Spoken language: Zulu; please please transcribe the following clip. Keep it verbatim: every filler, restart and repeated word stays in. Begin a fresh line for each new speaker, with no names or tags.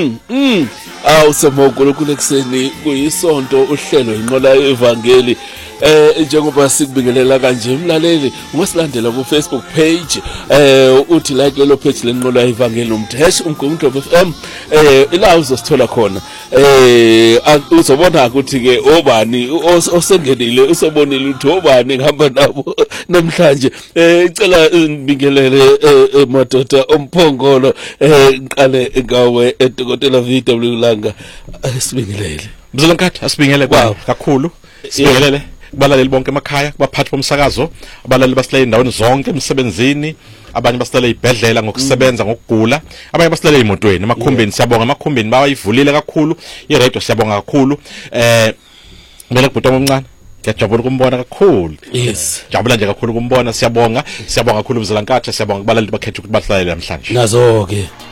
Mm, mm. Awu semogolo kulekuseni kuyisonto uhlelo inqola evangeli eh njengoba sikubingelela kanje umlaleli ungasilandela ku Facebook page eh uthi like lelo page lenqola evangeli umthash umgungqo F M eh ila uzosithola khona eh uzobona ukuthi ke obani osengenile usobonile ukuthi obani ngihamba nabo namhlanje eh icela ngibingelele madoda omphongolo eh ngiqale ngawe eDokotela V W Langa sibingelele
Mzolo Nkathi asibingele kwa kakhulu sibingelele kubalaleli bonke emakhaya kubaphathi bomsakazo abalaleli basilela endaweni zonke emsebenzini abanye basilela ibhedlela ngokusebenza ngokugula abanye basilela emotweni emakhumbini siyabonga emakhumbini bayivulile kakhulu iradio siyabonga kakhulu eh kumele kubutoma omncane ngiyajabula ukumbona kakhulu
yes
jabula nje kakhulu ukumbona siyabonga siyabonga kakhulu Mzolo Nkathi siyabonga kubalaleli bakhethe ukuthi basilalele namhlanje
nazo ke